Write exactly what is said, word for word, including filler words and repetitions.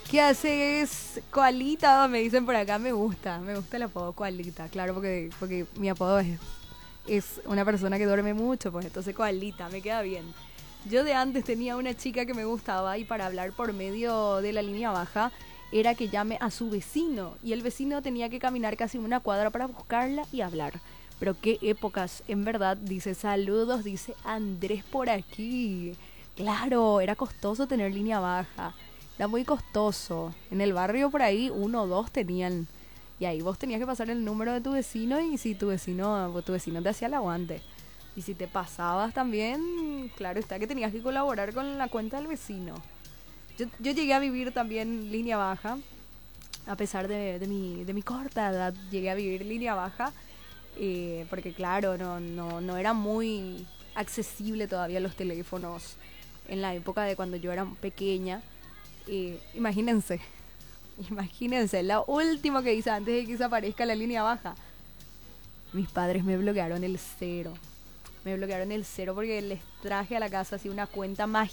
¿Qué haces, Koalita? Me dicen por acá, me gusta, me gusta el apodo Koalita, claro, porque, porque mi apodo es, es una persona que duerme mucho, pues entonces Koalita, me queda bien. Yo de antes tenía una chica que me gustaba y para hablar por medio de la línea baja era que llame a su vecino y el vecino tenía que caminar casi una cuadra para buscarla y hablar. Pero qué épocas, en verdad, dice saludos, dice Andrés por aquí. Claro, era costoso tener línea baja. Era muy costoso. En el barrio por ahí uno o dos tenían. Y ahí vos tenías que pasar el número de tu vecino y si tu vecino, tu vecino te hacía el aguante. Y si te pasabas también, claro está que tenías que colaborar con la cuenta del vecino. Yo, yo llegué a vivir también línea baja. A pesar de, de, mi, de mi corta edad, llegué a vivir línea baja. Eh, porque claro, no, no, no era muy accesible todavía los teléfonos en la época de cuando yo era pequeña. Eh, imagínense, imagínense, lo último que hice antes de que desaparezca la línea baja. Mis padres me bloquearon el cero. Me bloquearon el cero porque les traje a la casa así una cuenta mágica